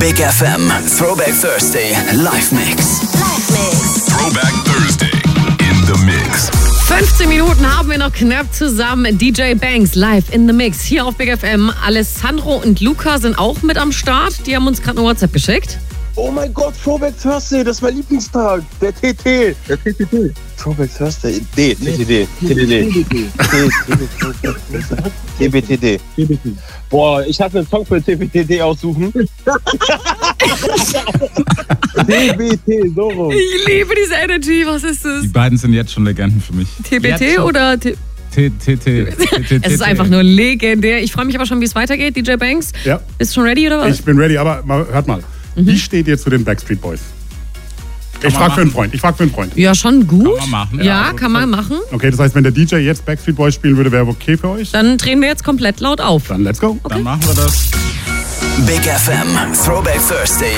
Big FM Throwback Thursday Live Mix. Throwback Thursday in the Mix. 15 Minuten haben wir noch knapp zusammen. DJ Banks live in the Mix hier auf Big FM. Alessandro und Luca sind auch mit am Start. Die haben uns gerade eine WhatsApp geschickt. Oh mein Gott, Throwback Thursday, das ist mein Lieblingstag. Der TT. Throwback Thursday. TTD. TBTD. Boah, ich hatte einen Song für TBTD aussuchen. TBT, so rum. Ich liebe diese Energy. Was ist das? Die beiden sind jetzt schon Legenden für mich. TBT oder TTT. Es ist einfach nur legendär. Ich freue mich aber schon, wie es weitergeht. DJ Banks, Ja. bist du schon ready oder was? Ich bin ready, aber hört mal. Wie steht ihr zu den Backstreet Boys? Ich frage für einen Freund. Ja, schon gut. Kann man machen. Ja, kann man machen. Okay, das heißt, wenn der DJ jetzt Backstreet Boys spielen würde, wäre okay für euch? Dann drehen wir jetzt komplett laut auf. Dann let's go. Dann machen wir das. Big FM Throwback Thursday